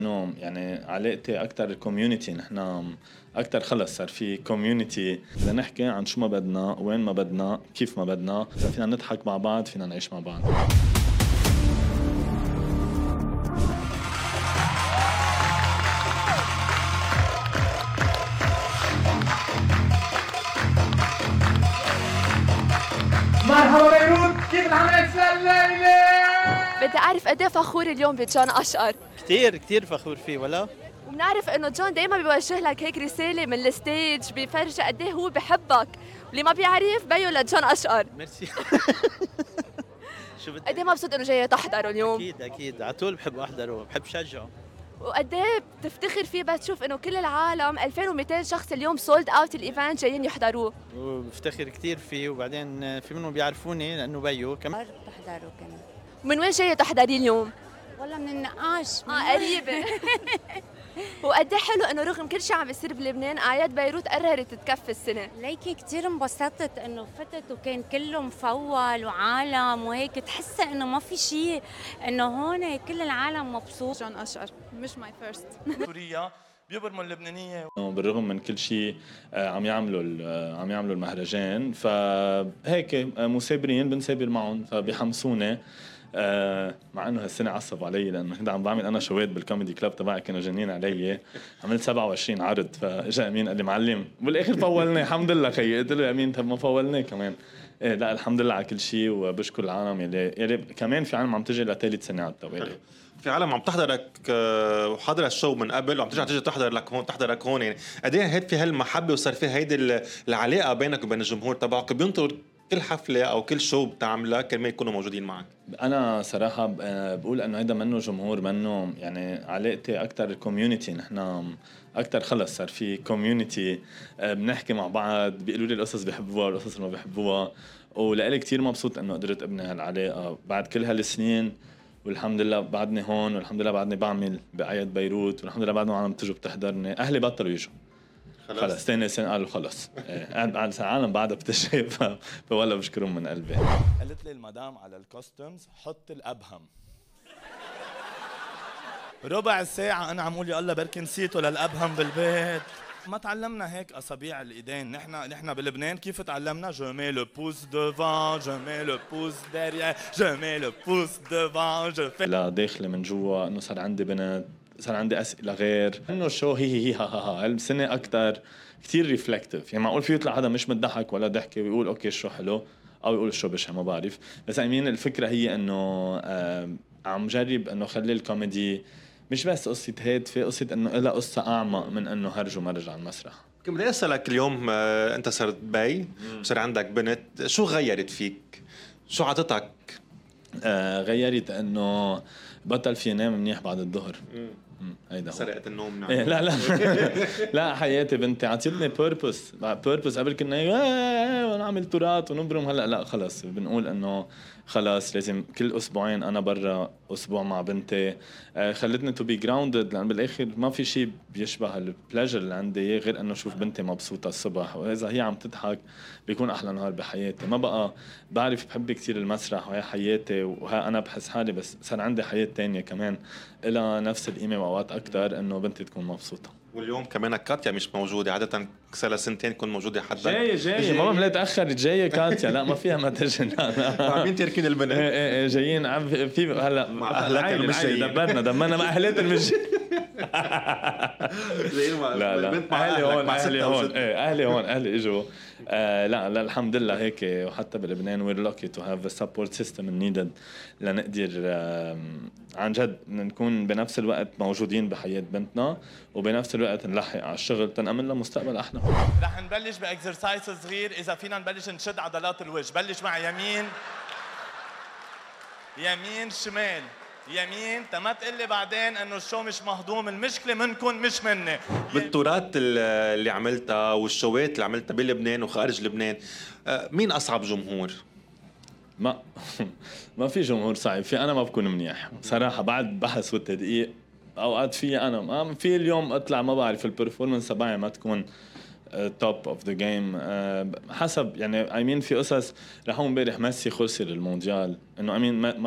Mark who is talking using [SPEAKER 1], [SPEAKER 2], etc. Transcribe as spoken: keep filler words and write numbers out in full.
[SPEAKER 1] انه يعني علاقتي اكثر كوميونتي، نحن اكثر خلص صار في كوميونتي، بدنا نحكي عن شو ما بدنا، وين ما بدنا، كيف ما بدنا، اذا فينا نضحك مع بعض، فينا نعيش مع بعض.
[SPEAKER 2] مرحبا بيروت، كيف العملية الليلة؟
[SPEAKER 3] بدي أعرف قد إيه فخور اليوم بجون أشقر.
[SPEAKER 4] كتير كتير فخور فيه ولا؟
[SPEAKER 3] وبنعرف إنه جون دايما بيوجه لك هيك رسالة من الستيج، بيفرجي قد إيه هو بحبك، واللي ما بيعرف بيو لجون أشقر.
[SPEAKER 4] ميرسي. شو بدك؟
[SPEAKER 3] قد إيه مبسوط إنه جاي تحضره اليوم؟
[SPEAKER 4] أكيد أكيد، على طول بحب أحضره، بحب شجعه.
[SPEAKER 3] وقد إيه بتفتخر فيه بس تشوف إنه كل العالم ألفين ومئتين شخص اليوم سولد أوت الإيفنت جايين يحضروه.
[SPEAKER 4] وبفتخر كتير فيه، وبعدين في منهم بيعرفوني لأنه بيو كمان.
[SPEAKER 5] بحضره كمان.
[SPEAKER 3] من وين جاية تحضريه اليوم؟
[SPEAKER 5] والله من النقاش.
[SPEAKER 3] اه قريبة. وقد ايه حلو انه رغم كل شيء عم بيصير بلبنان، اعياد بيروت قررت تكفي السنه.
[SPEAKER 5] ليكي كثير انبسطت انه فتت وكان كله مفول وعالم وهيك، تحسي انه ما في شيء، انه هون كل العالم مبسوط.
[SPEAKER 6] جون أشقر مش ماي فيرست.
[SPEAKER 2] سوريا بيبرموا اللبنانية.
[SPEAKER 1] بالرغم من كل شيء عم يعملوا عم يعملوا المهرجان، فهيك مثابرين بنثابر معهم، فبيحمسوني. آه مع انه هالسنه عصب علي لانه كنت عم بعمل انا شوات بالكوميدي كلاب تبعي، كانوا جنين علي. عملت سبعة وعشرين عرض، فاجا امين قال لي معلم بالاخر فولني. الحمد لله خيي، قلت له يا امين طب ما فولني كمان. ايه لا الحمد لله على كل شيء، وبشكر العالم يلي يلي كمان في عالم عم تجي لثالث سنه على التوالي.
[SPEAKER 7] في عالم عم تحضرك وحضر الشو من قبل وعم ترجع تيجي تحضر لك هون تحضرك هون، يعني قد ايه هيك في هالمحبه وصار في هيدي العلاقه بينك وبين الجمهور تبعك، بينطر كل حفله او كل شو بتعملها كرمال يكونوا موجودين معك؟
[SPEAKER 1] انا صراحه بقول انه هيدا منه جمهور، منه يعني علاقتي اكثر كوميونتي، نحن اكثر خلص صار في كوميونتي، بنحكي مع بعض، بيقولوا لي القصص بحبوها القصص ما بحبوها، ولقلي كتير مبسوط انه قدرت ابني هالعلاقه بعد كل هالسنين. والحمد لله بعدني هون، والحمد لله بعدني بعمل بأعياد بيروت، والحمد لله بعدهم عم تجوا بتحضرني. اهلي بطلوا يجوا خلص، ثاني سنة قالوا خلص. قاعد بعد العالم بعدها بتشرب، فوالله بشكرهم من قلبي.
[SPEAKER 2] قالت لي المدام على الكوستمز حط الأبهم. ربع ساعة أنا عم أقول يا الله بركي نسيته للأبهم بالبيت. ما تعلمنا هيك أصابيع الإيدين، نحن نحن بلبنان كيف تعلمنا؟ جو مي لو بوس ديفان، جو مي لو بوس ديريير، جو مي لو بوس ديفان، جو في. لا داخلي من جوا إنه صار عندي بنت، صار عندي أسئلة غير إنه شو هي هي ها ها ها. هالسنة أكتر كتير ريفلكتيف، يعني معقول في يطلع هذا مش متضحك ولا ضحكة ويقول أوكي شو حلو، أو يقول شو بشع، ما بعرف. بس أمين الفكرة هي إنه عم جرب إنه خلي الكوميدي مش بس قصة هادفة، قصة إنه إلها قصة أعمق من إنه هرج ومرج على المسرح.
[SPEAKER 7] كنت بدي أسألك اليوم، آه، أنت صرت بي وصار عندك بنت، شو غيرت فيك؟ شو عطتك؟
[SPEAKER 1] آه غيرت إنه بطل في نام منيح بعد الظهر. هيدا
[SPEAKER 7] سرقت النوم. نعم.
[SPEAKER 1] إيه لا لا لا حياتي بنتي عطيتني بيربس بيربس قبل كنا ونعمل تراث ونبرم، هلا لا خلص بنقول انه خلص لازم كل اسبوعين انا برا اسبوع مع بنتي. آه خلتني تو بي جراوندد، لان بالاخر ما في شيء بيشبه البلاجر اللي عندي غير انه اشوف بنتي مبسوطه الصبح، واذا هي عم تضحك بيكون احلى نهار بحياتي. ما بقى بعرف بحب كتير المسرح وهي حياتي وها انا بحس حالي، بس صار عندي حياه تانية كمان إلى نفس القيمة وأوقات أكتر إنه بنتي تكون مبسوطة.
[SPEAKER 7] واليوم كمان كاتيا مش موجودة، عادة صار سنتين تكون موجودة حدا.
[SPEAKER 1] جاية جاية ماما لا تأخرت، جاية كاتيا لا ما فيها ما تجي. لا
[SPEAKER 7] مين تركين البنت؟
[SPEAKER 1] إيه إيه جايين عم في هلا
[SPEAKER 7] مع أهلها المشي
[SPEAKER 1] دبرنا دمنا مع أهلات المشي. لا لا أهلي هون أهلي هون إيه أهلي هون أهلي إجوا. آه لا لا الحمد لله هيك، وحتى بلبنان we're lucky to have a support system needed لنقدر آه عن جد نكون بنفس الوقت موجودين بحياة بنتنا، وبنفس الوقت نلحق على الشغل تنأمن لها مستقبل أحلى.
[SPEAKER 2] رح نبلش بإكسرسايز صغير، إذا فينا نبلش نشد عضلات الوجه. بلش مع يمين يمين شمال يمين، تما تقلي بعدين انه الشو مش مهضوم، المشكله منكم مش مني.
[SPEAKER 7] بالتورات اللي عملتها والشوات اللي عملتها بلبنان وخارج لبنان، مين اصعب جمهور؟
[SPEAKER 1] ما ما في جمهور صعب، في انا ما بكون منيح صراحه بعد بحث والتدقيق. اوقات في انا ما في اليوم اطلع ما بعرف البرفورمانس تبعي ما تكون توب اوف ذا جيم حسب يعني. اي مين في قصص رح امبارح ميسي خسر المونديال، انه امين